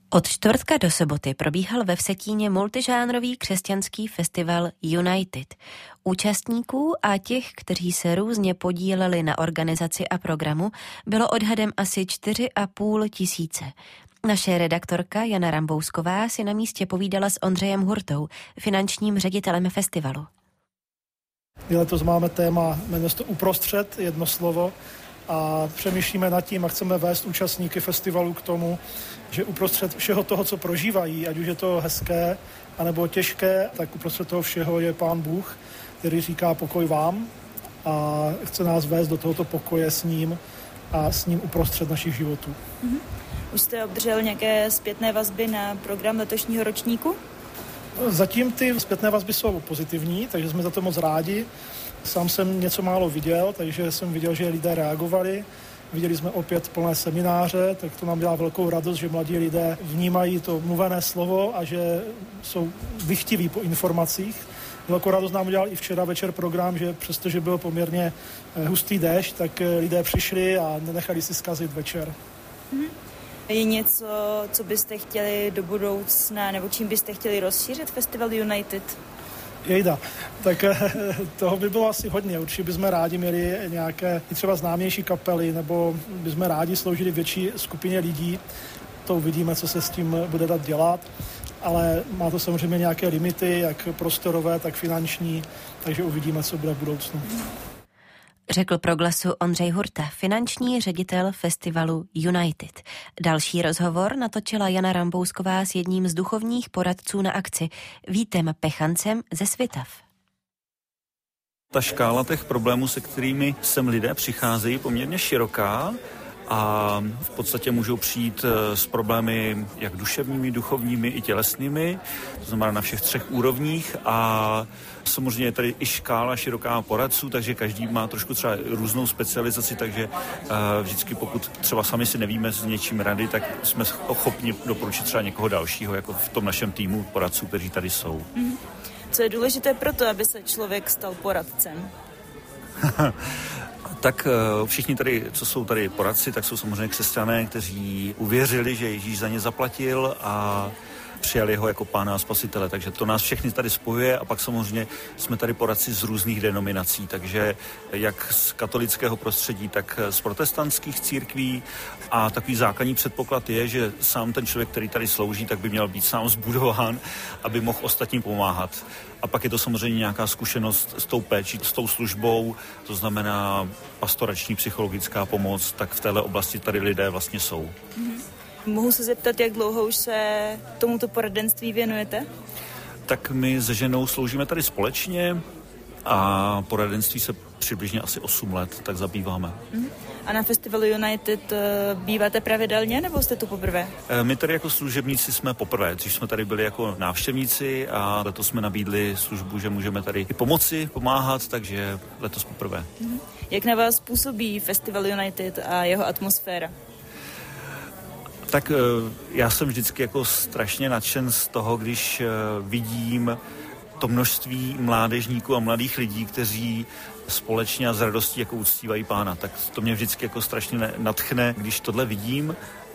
Od čtvrtka do soboty probíhal ve Vsetíně multižánrový křesťanský festival United. Účastníků a těch, kteří se různě podíleli na organizaci a programu, bylo odhadem asi 4,5 tisíce. Naše redaktorka Jana Rambousková si na místě povídala s Ondřejem Hurtou, finančním ředitelem festivalu. Letos máme téma, jmenuje se to Uprostřed, jedno slovo, a přemýšlíme nad tím a chceme vést účastníky festivalu k tomu, že uprostřed všeho toho, co prožívají, ať už je to hezké, anebo těžké, tak uprostřed toho všeho je Pán Bůh, který říká pokoj vám a chce nás vést do tohoto pokoje s ním a s ním uprostřed našich životů. Už jste obdržel nějaké zpětné vazby na program letošního ročníku? Zatím ty zpětné vazby jsou pozitivní, takže jsme za to moc rádi. Sám jsem něco málo viděl, takže jsem viděl, že lidé reagovali. Viděli jsme opět plné semináře, tak to nám dělá velkou radost, že mladí lidé vnímají to mluvené slovo a že jsou vychtiví po informacích. Velkou radost nám udělal i včera večer program, že přestože byl poměrně hustý déšť, tak lidé přišli a nenechali si zkazit večer. Je něco, co byste chtěli do budoucna, nebo čím byste chtěli rozšířit Festival United? Jejda, tak toho by bylo asi hodně. Určitě bychom rádi měli nějaké i třeba známější kapely, nebo bychom rádi sloužili větší skupině lidí. To uvidíme, co se s tím bude dát dělat, ale má to samozřejmě nějaké limity, jak prostorové, tak finanční, takže uvidíme, co bude v budoucnu. Řekl pro Glasu Ondřej Hurta, finanční ředitel festivalu United. Další rozhovor natočila Jana Rambousková s jedním z duchovních poradců na akci, Vítem Pechancem ze Svitav. Ta škála těch problémů, se kterými sem lidé přicházejí, poměrně široká a v podstatě můžou přijít s problémy jak duševními, duchovními i tělesnými, to znamená na všech 3 úrovních a samozřejmě je tady i škála široká poradců, takže každý má trošku třeba různou specializaci, takže vždycky pokud třeba sami si nevíme s něčím rady, tak jsme ochotni doporučit třeba někoho dalšího, jako v tom našem týmu poradců, kteří tady jsou. Co je důležité pro to, aby se člověk stal poradcem? Tak všichni tady, co jsou tady poradci, tak jsou samozřejmě křesťané, kteří uvěřili, že Ježíš za ně zaplatil a přijali ho jako pána a spasitele, takže to nás všechny tady spojuje a pak samozřejmě jsme tady poradci z různých denominací, takže jak z katolického prostředí, tak z protestantských církví a takový základní předpoklad je, že sám ten člověk, který tady slouží, tak by měl být sám zbudován, aby mohl ostatním pomáhat. A pak je to samozřejmě nějaká zkušenost s tou péčí, s tou službou, to znamená pastorační psychologická pomoc, tak v téhle oblasti tady lidé vlastně jsou. Mohu se zeptat, jak dlouho už se tomuto poradenství věnujete? Tak my se ženou sloužíme tady společně a poradenství se přibližně asi 8 let tak zabýváme. A na Festivalu United býváte pravidelně, nebo jste tu poprvé? My tady jako služebníci jsme poprvé, dřív jsme tady byli jako návštěvníci a letos jsme nabídli službu, že můžeme tady i pomoci, pomáhat, takže letos poprvé. Jak na vás působí Festival United a jeho atmosféra? Tak já jsem vždycky jako strašně nadšen z toho, když vidím to množství mládežníků a mladých lidí, kteří společně a s radostí jako uctívají Pána. Tak to mě vždycky jako strašně nadchne, když tohle vidím